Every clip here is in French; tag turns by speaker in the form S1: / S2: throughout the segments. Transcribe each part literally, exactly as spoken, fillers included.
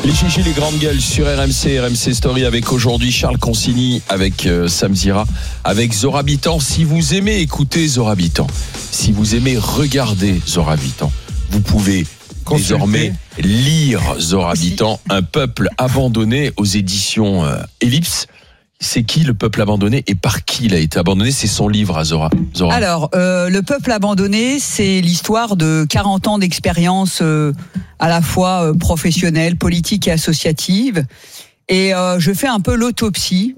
S1: Les G G, les grandes gueules sur R M C, R M C Story avec aujourd'hui Charles Consigny, avec euh, Sam Zira, avec Zora Bitan. Si vous aimez écouter Zora Bitan, si vous aimez regarder Zora Bitan, vous pouvez Consulter. désormais lire Zora Bitan, Un peuple abandonné aux éditions euh, Ellipse. C'est qui le peuple abandonné et par qui il a été abandonné? C'est son livre à Zora. Zora.
S2: Alors, euh, le peuple abandonné, c'est l'histoire de quarante ans d'expérience euh, à la fois euh, professionnelle, politique et associative. Et euh, je fais un peu l'autopsie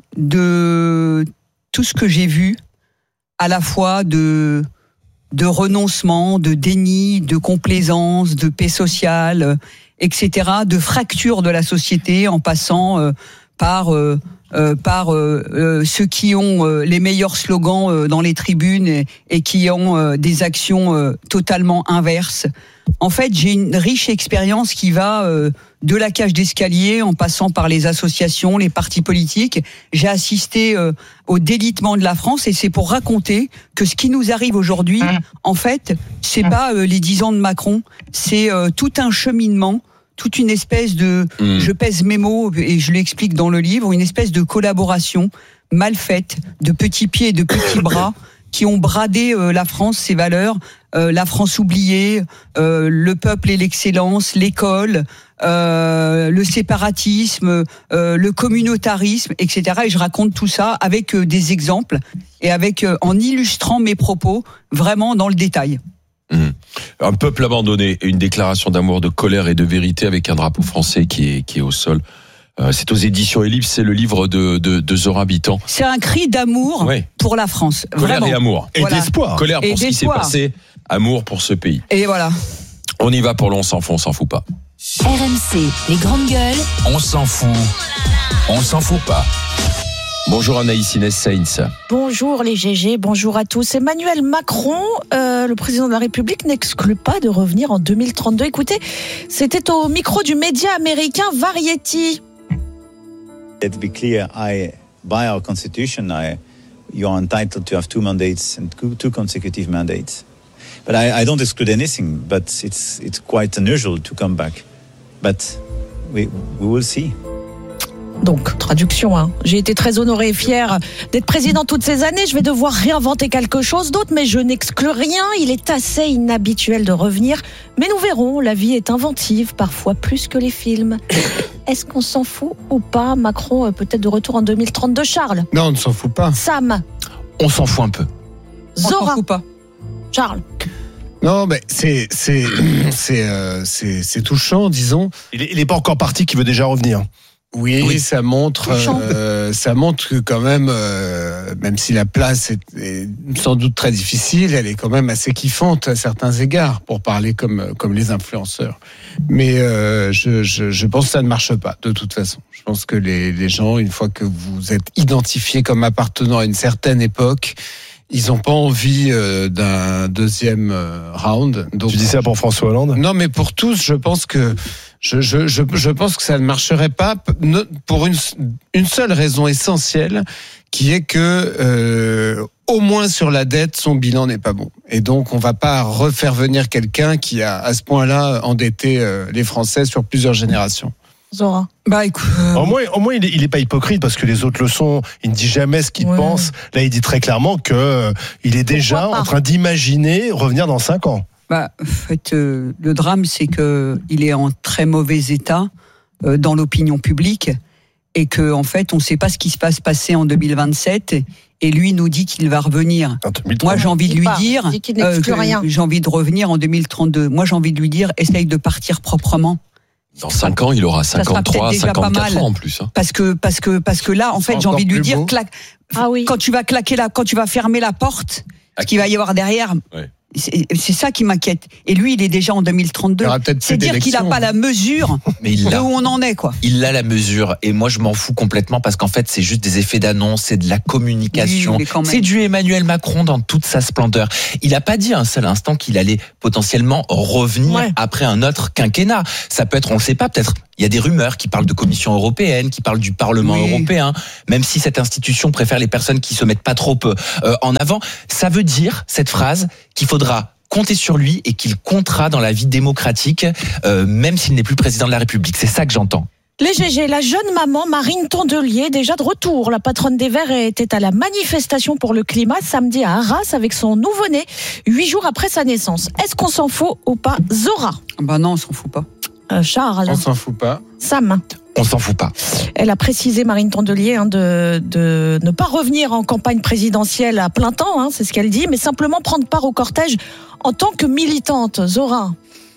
S2: de tout ce que j'ai vu, à la fois de, de renoncement, de déni, de complaisance, de paix sociale, et cetera, de fracture de la société en passant euh, par... Euh, Euh, par euh, euh, ceux qui ont euh, les meilleurs slogans euh, dans les tribunes et, et qui ont euh, des actions euh, totalement inverses. En fait, j'ai une riche expérience qui va euh, de la cage d'escalier en passant par les associations, les partis politiques. J'ai assisté euh, au délitement de la France et c'est pour raconter que ce qui nous arrive aujourd'hui, en fait, c'est pas euh, les dix ans de Macron, c'est euh, tout un cheminement, toute une espèce de, mmh. je pèse mes mots et je l'explique dans le livre, une espèce de collaboration mal faite, de petits pieds et de petits bras qui ont bradé euh, la France, ses valeurs, euh, la France oubliée, euh, le peuple et l'excellence, l'école, euh, le séparatisme, euh, le communautarisme, et cetera. Et je raconte tout ça avec euh, des exemples et avec euh, en illustrant mes propos vraiment dans le détail.
S1: Mmh. Un peuple abandonné, une déclaration d'amour, de colère et de vérité avec un drapeau français qui est, qui est au sol. Euh, c'est aux éditions Ellipse, c'est le livre de, de, de Zora Bitan.
S2: C'est un cri d'amour ouais. pour la France.
S1: Colère
S2: vraiment.
S1: et amour.
S3: Et voilà. d'espoir.
S1: Colère pour
S2: et
S1: ce
S2: d'espoir.
S1: qui s'est passé, amour pour ce pays.
S2: Et voilà.
S1: On y va pour le on s'en fout, on s'en fout pas.
S4: R M C, les grandes gueules.
S5: On s'en fout. On s'en fout pas.
S1: Bonjour Anaïs Inès Sainz.
S6: Bonjour les G G, bonjour à tous. Emmanuel Macron, euh, le président de la République, n'exclut pas de revenir en deux mille trente-deux. Écoutez, c'était au micro du média américain Variety.
S7: Let's be clear, I, by our constitution, I, you are entitled to have two mandates and two consecutive mandates. But I, I don't exclude anything, but it's, it's quite unusual to come back. But we, we will see.
S6: Donc, traduction, hein. J'ai été très honorée et fière d'être président toutes ces années. Je vais devoir réinventer quelque chose d'autre, mais je n'exclus rien. Il est assez inhabituel de revenir. Mais nous verrons, la vie est inventive, parfois plus que les films. Est-ce qu'on s'en fout ou pas? Macron, peut-être de retour en deux mille trente-deux, Charles?
S3: Non, on ne s'en fout pas.
S6: Sam?
S5: On s'en fout un peu.
S6: Zora?
S2: On s'en fout pas.
S6: Charles?
S3: Non, mais c'est, c'est, c'est, euh, c'est, c'est touchant, disons.
S8: Il n'est pas encore parti, qui veut déjà revenir.
S3: Oui, oui, ça montre, euh, ça montre que quand même, euh, même si la place est, est sans doute très difficile, elle est quand même assez kiffante à certains égards, pour parler comme comme les influenceurs. Mais euh, je, je, je pense que ça ne marche pas de toute façon. Je pense que les, les gens, une fois que vous êtes identifiés comme appartenant à une certaine époque, ils n'ont pas envie euh, d'un deuxième euh, round. Donc,
S8: tu dis ça pour François Hollande?
S3: Non, mais pour tous, je pense que je, je, je, je pense que ça ne marcherait pas pour une, une seule raison essentielle, qui est que euh, au moins sur la dette, son bilan n'est pas bon. Et donc, on va pas refaire venir quelqu'un qui a à ce point-là endetté euh, les Français sur plusieurs générations.
S6: Zora.
S2: Bah écoute. Euh...
S8: Au moins, au moins il, est, il est pas hypocrite, parce que les autres le sont. Il ne dit jamais ce qu'il ouais. pense. Là, il dit très clairement que euh, il est déjà en train d'imaginer revenir dans cinq ans.
S2: Bah, en fait, euh, le drame, c'est que il est en très mauvais état euh, dans l'opinion publique et que en fait, on ne sait pas ce qui se passe passer en deux mille vingt-sept. Et lui nous dit qu'il va revenir. Moi, j'ai envie de lui dire,
S6: euh, rien.
S2: j'ai envie de revenir en deux mille trente-deux. Moi, j'ai envie de lui dire, essaye de partir proprement.
S1: Dans cinq ans, il aura cinquante-trois, cinquante-quatre ans en plus. Hein.
S2: Parce que, parce que, parce que là, en fait, j'ai envie de lui dire, claque,
S6: ah oui.
S2: quand tu vas claquer là, quand tu vas fermer la porte, ce qu'il va y avoir derrière, ouais. c'est, c'est ça qui m'inquiète. Et lui, il est déjà en deux mille trente-deux. C'est dire qu'il n'a pas la mesure
S5: mais il
S2: de
S5: l'a.
S2: où on en est, quoi.
S5: Il a la mesure. Et moi, je m'en fous complètement parce qu'en fait, c'est juste des effets d'annonce, c'est de la communication.
S2: Oui,
S5: c'est du Emmanuel Macron dans toute sa splendeur. Il n'a pas dit un seul instant qu'il allait potentiellement revenir ouais. après un autre quinquennat. Ça peut être, on le sait pas, peut-être. Il y a des rumeurs qui parlent de Commission européenne, qui parlent du Parlement oui. européen, même si cette institution préfère les personnes qui se mettent pas trop euh, en avant. Ça veut dire, cette phrase, qu'il faudra compter sur lui et qu'il comptera dans la vie démocratique, euh, même s'il n'est plus président de la République. C'est ça que j'entends.
S6: Les G G, la jeune maman Marine Tondelier, déjà de retour. La patronne des Verts était à la manifestation pour le climat samedi à Arras avec son nouveau-né, huit jours après sa naissance. Est-ce qu'on s'en fout ou pas, Zora?
S2: Bah non, on s'en fout pas.
S6: Euh, Charles?
S3: On s'en fout pas.
S6: Sam?
S5: On s'en fout pas.
S6: Elle a précisé, Marine Tondelier, hein, de, de ne pas revenir en campagne présidentielle à plein temps, hein, c'est ce qu'elle dit, mais simplement prendre part au cortège en tant que militante. Zora?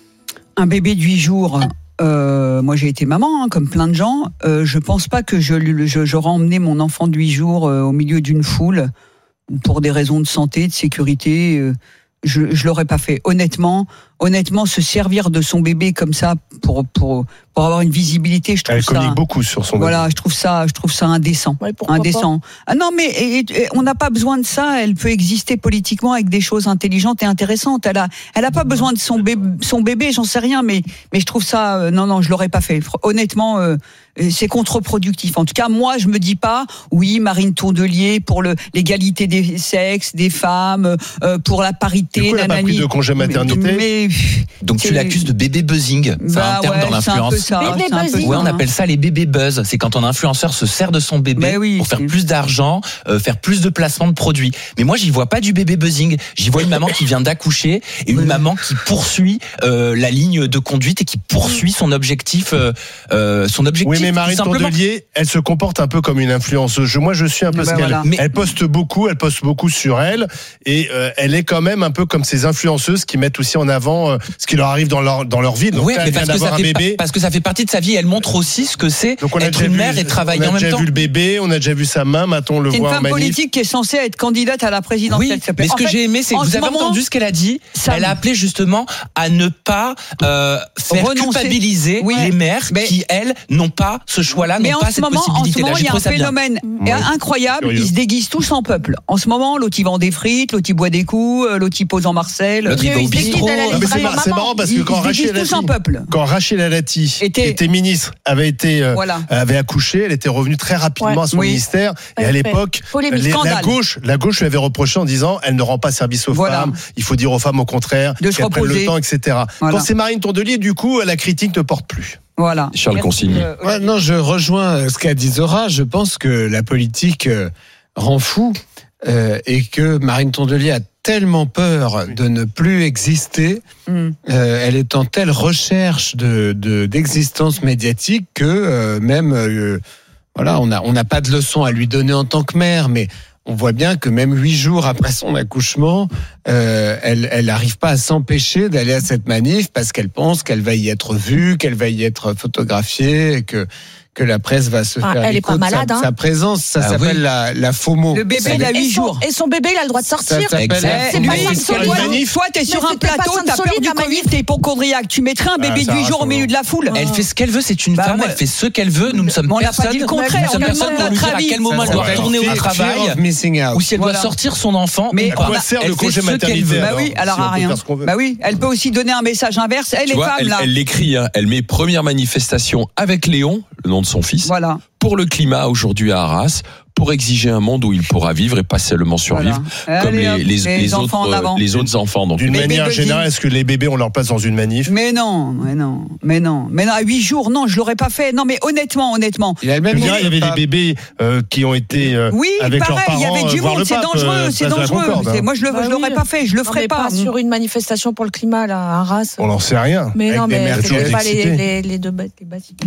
S2: Un bébé de huit jours... Euh, moi j'ai été maman, hein, comme plein de gens. Euh, je pense pas que je, je, j'aurais emmené mon enfant de huit jours euh, au milieu d'une foule pour des raisons de santé, de sécurité. Euh, je, je l'aurais pas fait. Honnêtement, honnêtement, se servir de son bébé comme ça pour pour pour avoir une visibilité, je trouve
S8: Elle
S2: ça.
S8: communique beaucoup sur son
S2: Voilà,
S8: bébé.
S2: je trouve ça, je trouve ça indécent,
S6: Ouais, pourquoi
S2: indécent. Ah non, mais et, et, on n'a pas besoin de ça. Elle peut exister politiquement avec des choses intelligentes et intéressantes. Elle a, elle a pas besoin de son bébé, son bébé, j'en sais rien, mais mais je trouve ça, euh, non non, je l'aurais pas fait. Honnêtement, euh, c'est contre-productif. En tout cas, moi, je me dis pas, oui, Marine Tondelier pour le l'égalité des sexes, des femmes, euh, pour la parité.
S8: Du coup, elle n'a pas pris de congé maternité.
S2: Mais, mais
S5: Donc tu
S2: c'est-
S5: l'accuses de bébé buzzing. C'est
S2: bah
S5: un terme
S2: ouais,
S5: dans
S2: c'est un
S5: l'influence.
S2: peu ça,
S6: Bébé
S2: c'est un peu
S6: buzzing.
S5: Ouais,
S2: ça,
S5: on
S2: hein.
S5: appelle ça les bébés buzz. C'est quand un influenceur se sert de son bébé
S2: Mais oui,
S5: pour faire
S2: c'est-
S5: plus d'argent, euh, faire plus de placements de produits. Mais moi, j'y vois pas du bébé buzzing. J'y vois une maman qui vient d'accoucher et une
S2: Oui.
S5: maman qui poursuit euh, la ligne de conduite et qui poursuit son objectif. Euh, euh, son objectif.
S8: Oui, mais
S5: tout
S8: Marine
S5: simplement.
S8: Tondelier, elle se comporte un peu comme une influenceuse. Je- Moi, je suis un peu
S2: Ben
S8: ce qu'elle.
S2: voilà.
S5: Mais-
S8: Elle poste beaucoup, elle poste beaucoup sur elle, et euh, elle est quand même un peu comme ces influenceuses qui mettent aussi en avant euh, ce qui leur arrive dans leur dans leur vie. Donc
S5: Oui,
S8: là,
S5: mais
S8: elle vient
S5: parce que,
S8: d'avoir
S5: ça
S8: un
S5: fait,
S8: bébé.
S5: parce que ça fait partie de sa vie. Elle montre aussi ce que c'est
S8: Donc on a
S5: être
S8: déjà
S5: une
S8: vu,
S5: mère et travailler
S8: on a
S5: en même
S8: déjà
S5: temps.
S8: vu le bébé, on a déjà vu sa main. Maintenant, on le
S2: C'est une
S8: voit en
S2: femme
S8: manif.
S2: politique qui est censée être candidate à la présidentielle.
S5: Oui,
S2: s'il te plaît.
S5: mais ce
S2: En
S5: que
S2: fait,
S5: j'ai aimé, c'est que
S2: en
S5: vous
S2: ce
S5: avez
S2: moment,
S5: entendu ce qu'elle a dit.
S2: ça-
S5: Elle a appelé justement à ne pas euh, faire
S2: Renoncer.
S5: culpabiliser
S2: Oui.
S5: les mères
S2: Mais-
S5: qui, elles, n'ont pas ce choix-là,
S2: Mais
S5: n'ont
S2: en
S5: pas
S2: ce
S5: cette
S2: moment, en ce
S5: possibilité-là.
S2: moment,
S5: J'ai
S2: il y a un
S5: trouvé ça bien.
S2: phénomène
S8: Ouais.
S2: incroyable.
S8: Curieux.
S2: Ils se déguisent tous en peuple. En ce moment, l'autre il vend des frites, l'autre il boit des coups, euh, l'autre il pose en Marcel.
S5: L'autre, il va au
S6: Ils se déguisent
S5: bistrot.
S6: à la
S8: Ah, mais c'est
S6: livraison
S8: mar- c'est
S6: maman.
S8: marrant parce
S2: Ils-
S8: que quand
S2: ils se déguisent
S8: Rachel
S2: tous en
S8: Dati,
S2: peuple.
S8: quand Rachel Dati
S2: Était-
S8: était ministre, avait été euh,
S2: Voilà.
S8: avait accouché, elle était revenue très rapidement
S6: Ouais.
S8: à son
S2: Oui.
S8: ministère. Et
S6: Ouais,
S8: à
S6: fait.
S8: l'époque,
S6: Polémique.
S8: les- la
S2: Scandale.
S8: gauche, la gauche lui avait reproché en disant, elle ne rend pas service aux
S2: Voilà.
S8: femmes. Il faut dire aux femmes au contraire
S2: De se
S8: qu'elles prennent le
S2: reposer.
S8: temps, et cetera.
S2: Voilà.
S8: Quand c'est Marine Tondelier, du coup, la critique ne porte plus.
S2: Voilà.
S1: Charles
S2: Merci,
S1: Consigny.
S2: euh,
S3: Ouais, non, je rejoins euh, ce qu'a dit Zora. Je pense que la politique euh, rend fou euh, et que Marine Tondelier a tellement peur de ne plus exister.
S2: hum.
S3: Euh, elle est en telle recherche de, de- d'existence médiatique que euh, même euh, voilà, on a on n'a pas de leçon à lui donner en tant que mère, mais on voit bien que même huit jours après son accouchement, euh, elle elle n'arrive pas à s'empêcher d'aller à cette manif parce qu'elle pense qu'elle va y être vue, qu'elle va y être photographiée, et que que la presse va se
S6: Ah,
S3: faire
S6: elle est
S3: l'écho
S6: pas
S3: de
S6: malade,
S3: sa,
S6: hein.
S3: sa présence. Ça
S5: Ah
S3: s'appelle
S5: oui.
S3: la la FOMO.
S2: Le bébé,
S3: Ça-
S2: il a
S6: Et
S2: huit
S6: son,
S2: jours.
S6: et son bébé, il a le droit de
S3: ça
S6: sortir.
S3: s'appelle
S5: Exact.
S3: la
S6: C'est
S3: FOMO.
S6: pas
S2: Lui,
S6: ça,
S2: c'est
S6: Sonia.
S2: toi,
S8: manif.
S2: toi, t'es sur
S6: Mais
S2: un
S6: c'était pas
S2: plateau,
S6: Sainte
S2: t'as peur
S6: Soline,
S2: du
S6: la
S2: Covid,
S6: manif.
S2: t'es hypochondriaque. Tu mettrais un
S8: Ah,
S2: bébé
S8: ça
S2: de huit jours au
S8: rassure.
S2: milieu de la foule.
S5: Elle fait ce qu'elle veut, c'est une
S2: Bah,
S5: femme,
S2: moi-
S5: elle fait ce qu'elle veut. Nous ne sommes
S2: Mais on n'a
S5: personne.
S2: pas dit le contraire,
S5: nous
S2: on
S5: sommes
S2: lui
S5: personne
S2: demande
S5: pour lui
S2: notre
S5: dire à
S2: avis.
S5: quel moment
S3: Ça
S5: elle doit
S3: s'appelle
S5: retourner au
S3: fear
S5: travail
S3: of missing out.
S5: ou si elle doit
S2: Voilà.
S5: sortir son enfant.
S2: Mais
S5: ou
S8: À
S5: pas.
S8: quoi sert
S5: Elle
S8: le
S5: fait
S8: congé
S5: ce qu'elle
S8: maternité
S5: veut.
S2: Bah
S8: alors,
S2: oui, alors
S8: si on
S2: à
S8: peut
S2: rien.
S8: faire ce qu'on veut.
S2: Bah oui, elle peut aussi donner un message inverse. Elle
S1: Tu
S2: est
S1: vois,
S2: femme
S1: elle,
S2: là.
S1: elle l'écrit, hein. Elle met première manifestation avec Léon, le nom de son fils,
S2: Voilà.
S1: pour le climat aujourd'hui à Arras, pour exiger un monde où il pourra vivre et pas seulement survivre,
S2: Voilà.
S1: comme
S2: Allez,
S1: les,
S2: hop,
S1: les, les
S2: enfants
S1: autres,
S2: en avant.
S1: euh, les autres enfants. Donc,
S8: D'une
S2: Mais
S8: manière
S2: bébé
S8: générale,
S2: dit-
S8: est-ce que les bébés ont leur place dans une manif?
S2: Mais non, mais non, mais non, mais non, à huit jours, non, je l'aurais pas fait. Non, mais honnêtement, honnêtement.
S3: Il a le
S8: Je
S3: même
S8: veux dire, il y avait
S3: pas-
S8: des bébés euh, qui ont été euh,
S2: Oui,
S8: avec leurs
S2: pareil,
S8: parents
S2: il y avait du
S8: euh, voir
S2: monde,
S8: le
S2: c'est
S8: pape,
S2: dangereux,
S8: euh,
S2: c'est
S8: place de la
S2: dangereux.
S8: Concorde, hein.
S2: C'est- Moi, je le,
S6: Bah
S2: je l'aurais
S6: oui.
S2: pas fait, je le
S6: Non,
S2: ferai
S6: mais
S2: pas.
S6: pas sur une manifestation pour le climat, là, à Arras.
S8: On n'en sait rien.
S6: Mais
S8: Avec
S6: non,
S8: des
S6: mais
S8: mères
S6: c'est
S8: toujours
S6: pas les,
S8: excitées.
S6: les, les deux bêtes, les bâtiments.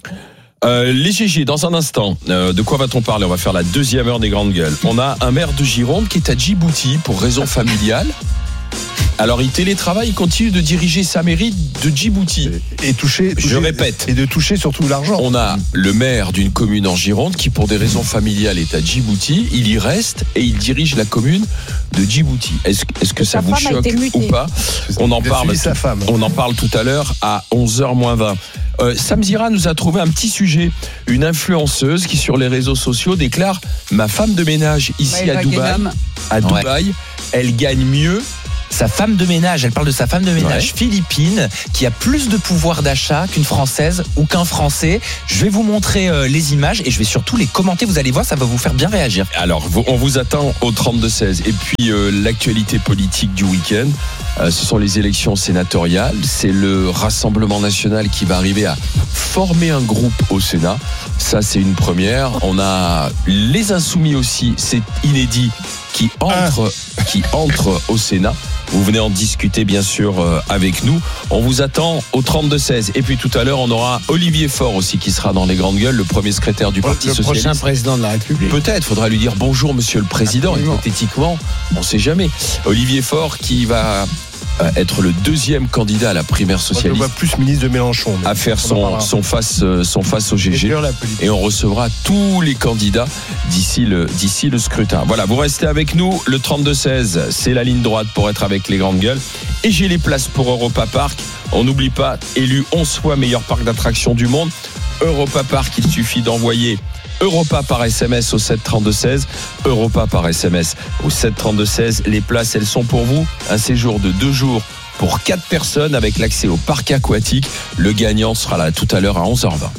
S1: Euh, les G G, dans un instant, euh, de quoi va-t-on parler? On va faire la deuxième heure des grandes gueules. On a un maire de Gironde qui est à Djibouti pour raison familiale. Alors il télétravaille, il continue de diriger sa mairie de Djibouti.
S8: Et toucher,
S1: Je
S8: toucher-
S1: répète.
S8: Et de toucher surtout l'argent.
S1: On a le maire d'une commune en Gironde qui, pour des raisons familiales, est à Djibouti. Il y reste et il dirige la commune de Djibouti. Est-ce, est-ce que
S6: Sa
S1: ça vous
S6: femme a
S1: choque
S6: été mutée.
S1: ou pas? On en
S8: Il a
S1: parle.
S8: suivi sa femme.
S1: On en parle tout à l'heure à onze heures moins vingt. Euh, Sam Zira nous a trouvé un petit sujet. Une influenceuse qui, sur les réseaux sociaux, déclare « Ma femme de ménage ici
S2: Ouais,
S1: à
S2: Eva
S1: Dubaï,
S2: Guénam.
S1: à
S5: Ouais.
S1: Dubaï, elle gagne mieux. »
S5: Sa femme de ménage, elle parle de sa femme de ménage
S1: Ouais.
S5: philippine qui a plus de pouvoir d'achat qu'une Française ou qu'un Français. Je vais vous montrer euh, les images et je vais surtout les commenter. Vous allez voir, ça va vous faire bien réagir.
S1: Alors, vous- on vous attend au trente-deux seize. Et puis, euh, l'actualité politique du week-end, euh, ce sont les élections sénatoriales. C'est le Rassemblement national qui va arriver à former un groupe au Sénat. Ça, c'est une première. On a les Insoumis aussi, c'est inédit, qui entrent, ah. qui entrent au Sénat. Vous venez en discuter bien sûr euh, avec nous. On vous attend au trente-deux seize. Et puis tout à l'heure, on aura Olivier Faure aussi qui sera dans les grandes gueules, le premier secrétaire du Parti
S3: le
S1: Socialiste.
S3: Le prochain président de la République.
S1: Peut-être, faudra lui dire bonjour Monsieur le Président. Absolument. Hypothétiquement, on ne sait jamais. Olivier Faure qui va être le deuxième candidat à la primaire socialiste.
S8: On voit plus ministre de Mélenchon.
S1: À faire son, son, face, son face au G G. Et on recevra tous les candidats d'ici le, d'ici le scrutin. Voilà, vous restez avec nous. Le trente-deux seize, c'est la ligne droite pour être avec les grandes gueules. Et j'ai les places pour Europa Park. On n'oublie pas, élu onze fois meilleur parc d'attractions du monde. Europa Park, il suffit d'envoyer Europa par S M S au sept trente-deux seize. Europa par S M S au sept trente-deux seize. Les places, elles sont pour vous. Un séjour de deux jours pour quatre personnes avec l'accès au parc aquatique. Le gagnant sera là tout à l'heure à onze heures vingt.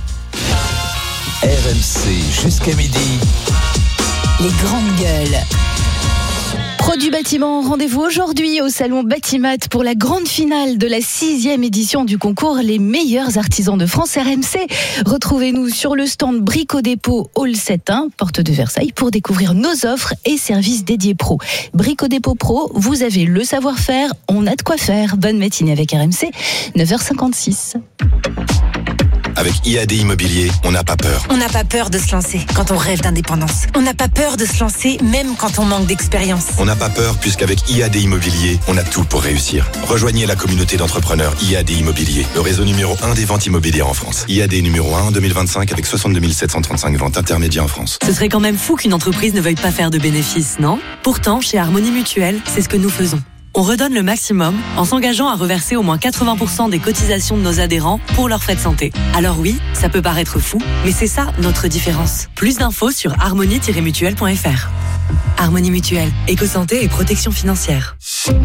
S4: R M C jusqu'à midi. Les grandes gueules.
S9: Pro du bâtiment, rendez-vous aujourd'hui au salon Batimat pour la grande finale de la sixième édition du concours Les meilleurs artisans de France R M C. Retrouvez-nous sur le stand Brico Dépôt Hall sept un, porte de Versailles, pour découvrir nos offres et services dédiés pro. Brico Dépôt Pro, vous avez le savoir-faire, on a de quoi faire. Bonne matinée avec R M C, neuf heures cinquante-six.
S10: Avec I A D Immobilier, on n'a pas peur.
S11: On n'a pas peur de se lancer quand on rêve d'indépendance. On n'a pas peur de se lancer même quand on manque d'expérience.
S10: On n'a pas peur puisqu'avec I A D Immobilier, on a tout pour réussir. Rejoignez la communauté d'entrepreneurs I A D Immobilier, le réseau numéro un des ventes immobilières en France. I A D numéro un en deux mille vingt-cinq avec soixante-deux mille sept cent trente-cinq ventes intermédiaires en France.
S12: Ce serait quand même fou qu'une entreprise ne veuille pas faire de bénéfices, non ? Pourtant, chez Harmonie Mutuelle, c'est ce que nous faisons. On redonne le maximum en s'engageant à reverser au moins quatre-vingts pour cent des cotisations de nos adhérents pour leurs frais de santé. Alors oui, ça peut paraître fou, mais c'est ça notre différence. Plus d'infos sur harmonie tiret mutuelle point f r. Harmonie Mutuelle, éco-santé et protection financière.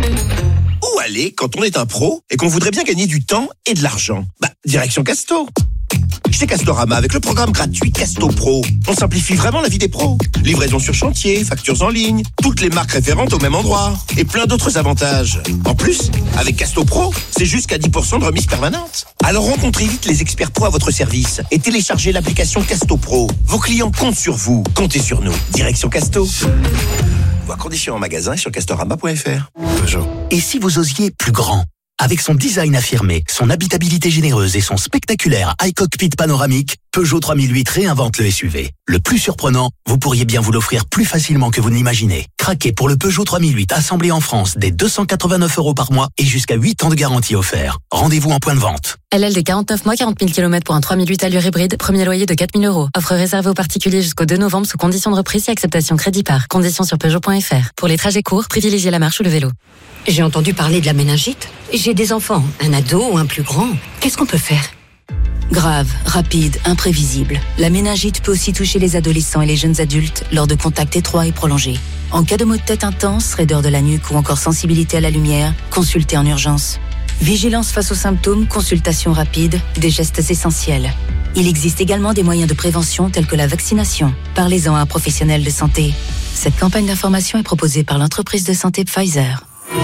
S13: Où aller quand on est un pro et qu'on voudrait bien gagner du temps et de l'argent ? Bah, direction Casto. Chez Castorama, avec le programme gratuit Casto Pro, on simplifie vraiment la vie des pros. Livraison sur chantier, factures en ligne, toutes les marques référentes au même endroit et plein d'autres avantages. En plus, avec Casto Pro, c'est jusqu'à dix pour cent de remise permanente. Alors rencontrez vite les experts pro à votre service et téléchargez l'application Casto Pro. Vos clients comptent sur vous, comptez sur nous. Direction Casto. Voir conditions en magasin et sur castorama point f r.
S14: Peugeot. Et si vous osiez plus grand ? Avec son design affirmé, son habitabilité généreuse et son spectaculaire high cockpit panoramique, Peugeot trois mille huit réinvente le S U V. Le plus surprenant, vous pourriez bien vous l'offrir plus facilement que vous ne l'imaginez. Craquez pour le Peugeot trois mille huit assemblé en France dès deux cent quatre-vingt-neuf euros par mois et jusqu'à huit ans de garantie offert. Rendez-vous en point de vente.
S15: L L D quarante-neuf mois, quarante mille kilomètres pour un trois mille huit allure hybride, premier loyer de quatre mille euros. Offre réservée aux particuliers jusqu'au deux novembre sous condition de reprise et acceptation crédit par. Conditions sur Peugeot point f r. Pour les trajets courts, privilégiez la marche ou le vélo.
S16: J'ai entendu parler de la méningite. J'ai des enfants, un ado ou un plus grand. Qu'est-ce qu'on peut faire ?
S4: Grave, rapide, imprévisible. La méningite peut aussi toucher les adolescents et les jeunes adultes lors de contacts étroits et prolongés. En cas de maux de tête intense, raideur de la nuque ou encore sensibilité à la lumière, consultez en urgence. Vigilance face aux symptômes, consultation rapide, des gestes essentiels. Il existe également des moyens de prévention tels que la vaccination. Parlez-en à un professionnel de santé. Cette campagne d'information est proposée par l'entreprise de santé Pfizer.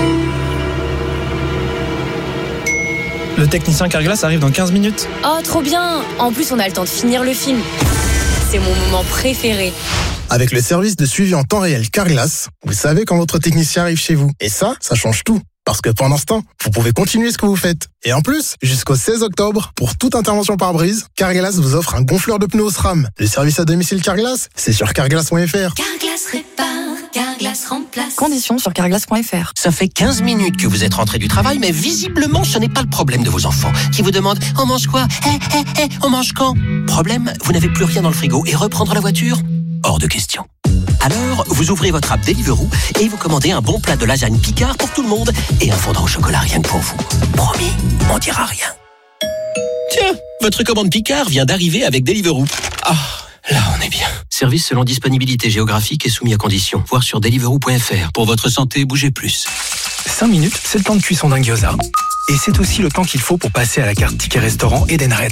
S17: Le technicien Carglass arrive dans quinze minutes.
S18: Oh, trop bien! En plus, on a le temps de finir le film. C'est mon moment préféré.
S19: Avec le service de suivi en temps réel Carglass, vous savez quand votre technicien arrive chez vous. Et ça, ça change tout. Parce que pendant ce temps, vous pouvez continuer ce que vous faites. Et en plus, jusqu'au seize octobre, pour toute intervention par brise, Carglass vous offre un gonfleur de pneus au SRAM. Le service à domicile Carglass, c'est sur carglass point f r.
S4: Carglass répare, Carglass remplace.
S6: Conditions sur carglass point f r.
S20: Ça fait quinze minutes que vous êtes rentré du travail, mais visiblement, ce n'est pas le problème de vos enfants, qui vous demandent « On mange quoi ? Eh, eh, eh, on mange quand ?» Problème, vous n'avez plus rien dans le frigo et reprendre la voiture ? Hors de question. Alors, vous ouvrez votre app Deliveroo et vous commandez un bon plat de lasagne Picard pour tout le monde et un fondant au chocolat rien que pour vous. Promis, on dira rien. Tiens, votre commande Picard vient d'arriver avec Deliveroo. Ah, là on est bien. Service selon disponibilité géographique et soumis à conditions. Voir sur deliveroo point f r. Pour votre santé, bougez plus.
S17: cinq minutes, c'est le temps de cuisson d'un gyoza. Et c'est aussi le temps qu'il faut pour passer à la carte ticket restaurant Edenred.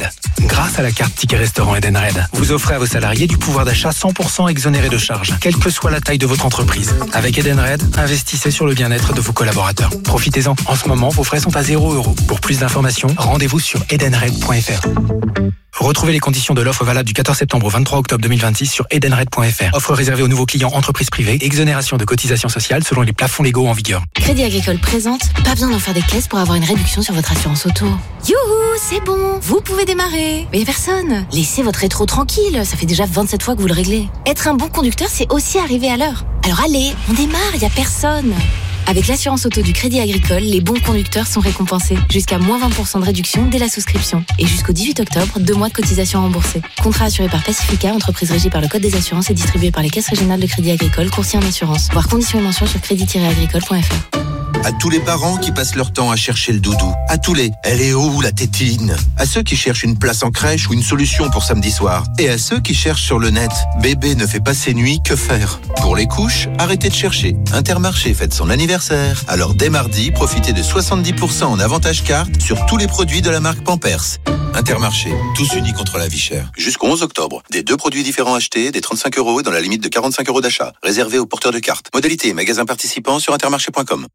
S21: Grâce à la carte Ticket Restaurant Edenred, vous offrez à vos salariés du pouvoir d'achat cent pour cent exonéré de charges, quelle que soit la taille de votre entreprise. Avec Edenred, investissez sur le bien-être de vos collaborateurs. Profitez-en. En ce moment, vos frais sont à zéro euro. Pour plus d'informations, rendez-vous sur edenred point f r. Retrouvez les conditions de l'offre valable du quatorze septembre au vingt-trois octobre deux mille vingt-six sur edenred point f r. Offre réservée aux nouveaux clients entreprises privées. Exonération de cotisations sociales selon les plafonds légaux en vigueur.
S15: Crédit Agricole présente, pas besoin d'en faire des caisses pour avoir une réduction sur votre assurance auto. Youhou, c'est bon, vous pouvez démarrer. Mais y a personne. Laissez votre rétro tranquille, ça fait déjà vingt-sept fois que vous le réglez. Être un bon conducteur, c'est aussi arriver à l'heure. Alors allez, on démarre, y a personne. Avec l'assurance auto du Crédit Agricole, les bons conducteurs sont récompensés. Jusqu'à moins vingt pour cent de réduction dès la souscription. Et jusqu'au dix-huit octobre, deux mois de cotisation remboursée. Contrat assuré par Pacifica, entreprise régie par le Code des assurances et distribué par les caisses régionales de Crédit Agricole, courtier en assurance. Voir conditions et mentions sur crédit tiret agricole point f r.
S22: À tous les parents qui passent leur temps à chercher le doudou. À tous les « elle est où la tétine ?» À ceux qui cherchent une place en crèche ou une solution pour samedi soir. Et à ceux qui cherchent sur le net « bébé ne fait pas ses nuits, que faire ?» Pour les couches, arrêtez de chercher. Intermarché fête son anniversaire. Alors dès mardi, profitez de soixante-dix pour cent en avantage carte sur tous les produits de la marque Pampers. Intermarché, tous unis contre la vie chère. Jusqu'au onze octobre, des deux produits différents achetés, des trente-cinq euros et dans la limite de quarante-cinq euros d'achat. Réservé aux porteurs de cartes. Modalité et magasins participants sur intermarché point com.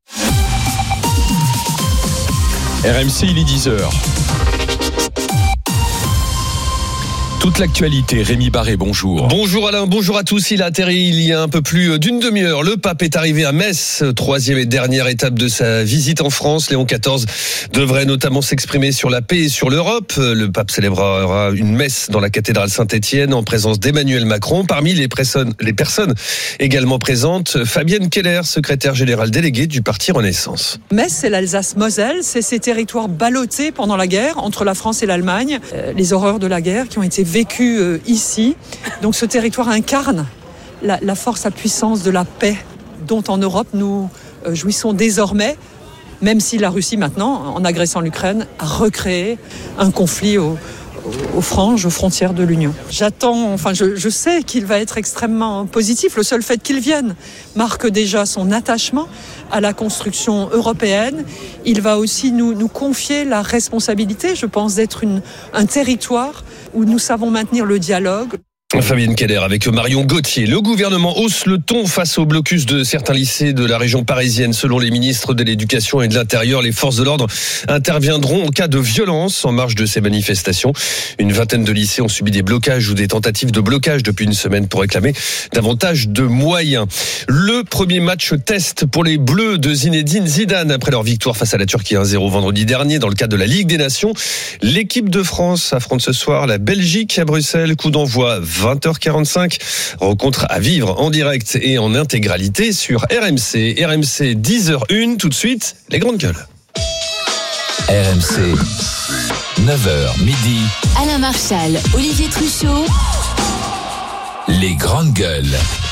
S1: R M C, il est dix heures. Toute l'actualité, Rémi Barré, bonjour.
S23: Bonjour Alain, bonjour à tous. Il a atterri il y a un peu plus d'une demi-heure. Le pape est arrivé à Metz, troisième et dernière étape de sa visite en France. Léon quatorze devrait notamment s'exprimer sur la paix et sur l'Europe. Le pape célébrera une messe dans la cathédrale Saint-Étienne en présence d'Emmanuel Macron. Parmi les personnes, les personnes également présentes, Fabienne Keller, secrétaire générale déléguée du parti Renaissance.
S24: Metz, c'est l'Alsace-Moselle, c'est ces territoires ballottés pendant la guerre entre la France et l'Allemagne. Euh, les horreurs de la guerre qui ont été vécu euh, ici. Donc ce territoire incarne la, la force, la puissance de la paix dont en Europe nous euh, jouissons désormais, même si la Russie maintenant, en agressant l'Ukraine, a recréé un conflit au, au, aux franges, aux frontières de l'Union. J'attends, enfin je, je sais qu'il va être extrêmement positif. Le seul fait qu'il vienne marque déjà son attachement à la construction européenne. Il va aussi nous, nous confier la responsabilité, je pense, d'être une, un territoire où nous savons maintenir le dialogue.
S23: Fabienne Keller avec Marion Gauthier. Le gouvernement hausse le ton face au blocus de certains lycées de la région parisienne. Selon les ministres de l'Éducation et de l'Intérieur, les forces de l'ordre interviendront en cas de violence en marge de ces manifestations. Une vingtaine de lycées ont subi des blocages ou des tentatives de blocage depuis une semaine pour réclamer davantage de moyens. Le premier match test pour les Bleus de Zinedine Zidane après leur victoire face à la Turquie un zéro vendredi dernier dans le cadre de la Ligue des Nations. L'équipe de France affronte ce soir la Belgique à Bruxelles. Coup d'envoi vingt heures quarante-cinq, rencontre à vivre en direct et en intégralité sur R M C. R M C dix heures une, tout de suite, les grandes gueules.
S25: R M C, neuf heures midi.
S9: Alain Marchal, Olivier Truchot.
S25: Les grandes gueules.